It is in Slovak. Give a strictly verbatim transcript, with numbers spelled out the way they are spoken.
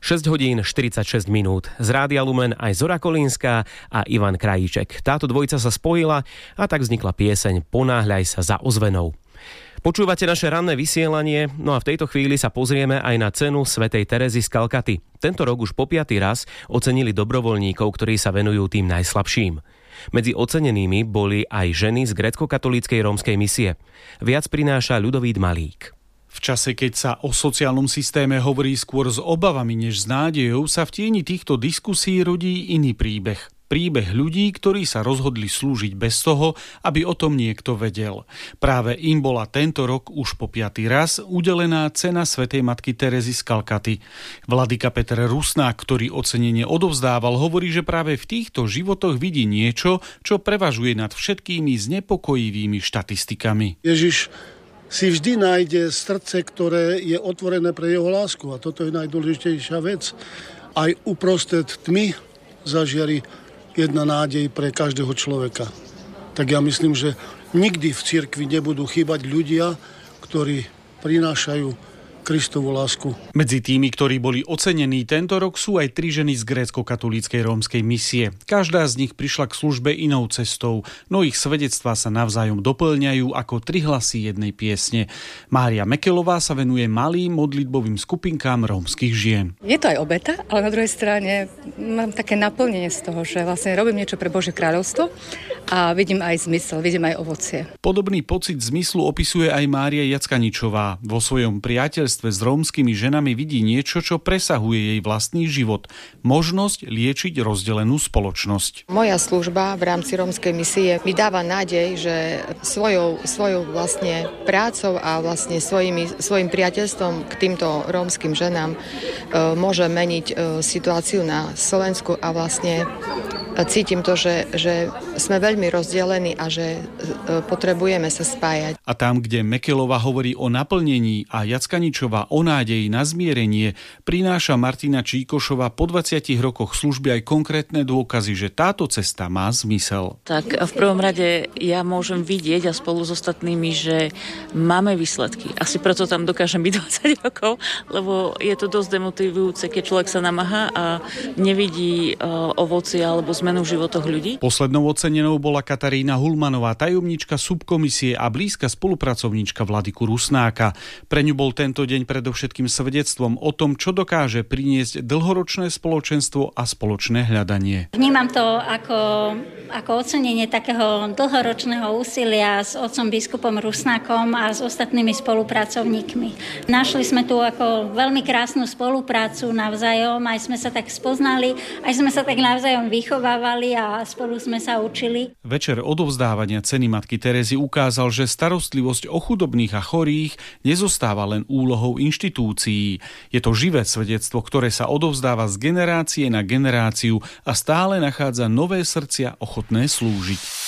šesť hodín štyridsaťšesť minút. Z Rádia Lumen aj Zora Kolínska a Ivan Krajíček. Táto dvojica sa spojila a tak vznikla pieseň Ponáhľaj sa za ozvenou. Počúvate naše ranné vysielanie, no a v tejto chvíli sa pozrieme aj na cenu svätej Terezy z Kalkaty. Tento rok už po piaty raz ocenili dobrovoľníkov, ktorí sa venujú tým najslabším. Medzi ocenenými boli aj ženy z gréckokatolíckej rómskej misie. Viac prináša Ľudovít Malík. V čase, keď sa o sociálnom systéme hovorí skôr s obavami než s nádejou, sa v tieni týchto diskusí rodí iný príbeh. Príbeh ľudí, ktorí sa rozhodli slúžiť bez toho, aby o tom niekto vedel. Práve im bola tento rok už po piaty raz udelená cena svätej matky Terezy z Kalkaty. Vladyka Peter Rusnák, ktorý ocenenie odovzdával, hovorí, že práve v týchto životoch vidí niečo, čo prevažuje nad všetkými znepokojivými štatistikami. Ježiš si vždy nájde srdce, ktoré je otvorené pre jeho lásku. A toto je najdôležitejšia vec. Aj uprostred tmy zažiari jedna nádej pre každého človeka. Tak ja myslím, že nikdy v cirkvi nebudú chýbať ľudia, ktorí prinášajú Kristovu lásku. Medzi tými, ktorí boli ocenení tento rok, sú aj tri ženy z gréckokatolíckej rómskej misie. Každá z nich prišla k službe inou cestou, no ich svedectvá sa navzájom doplňajú ako tri hlasy jednej piesne. Mária Mekelová sa venuje malým modlitbovým skupinkám rómskych žien. Je to aj obeta, ale na druhej strane mám také naplnenie z toho, že vlastne robím niečo pre Božie kráľovstvo a vidím aj zmysel, vidím aj ovocie. Podobný pocit zmyslu opisuje aj Mária Jackaničová. Vo svojom priateľstve s rómskymi ženami vidí niečo, čo presahuje jej vlastný život. Možnosť liečiť rozdelenú spoločnosť. Moja služba v rámci rómskej misie mi dáva nádej, že svojou, svojou vlastne prácou a vlastne svojimi, svojim priateľstvom k týmto rómskym ženám e, môže meniť e, situáciu na Slovensku a vlastne cítim to, že, že sme veľmi rozdelení a že e, potrebujeme sa spájať. A tam, kde Mekelová hovorí o naplnení a Jackaničová o nádeji na zmierenie, prináša Martina Číkošová po dvadsiatich rokoch služby aj konkrétne dôkazy, že táto cesta má zmysel. Tak v prvom rade ja môžem vidieť a spolu s ostatnými, že máme výsledky. Asi preto tam dokážem byť dvadsať rokov, lebo je to dosť demotivujúce, keď človek sa namáha a nevidí uh, ovocie alebo zmenu v životoch ľudí. Poslednou ocenenou bola Katarína Hulmanová, tajomnička subkomisie a blízka spolupracovníčka Vladyku Rusnáka. Pre ňu bol tento deň predovšetkým svedectvom o tom, čo dokáže priniesť dlhoročné spoločenstvo a spoločné hľadanie. Vnímam to ako, ako ocenenie takého dlhoročného úsilia s otcom biskupom Rusnákom a s ostatnými spolupracovníkmi. Našli sme tu ako veľmi krásnu spoluprácu navzájom, aj sme sa tak spoznali, aj sme sa tak navzájom vychovávali a spolu sme sa učili. Večer odovzdávania ceny matky Terezy ukázal, že starostlivosť o chudobných a chorých nezostáva len úlohou inštitúcií. Je to živé svedectvo, ktoré sa odovzdáva z generácie na generáciu a stále nachádza nové srdcia ochotné slúžiť.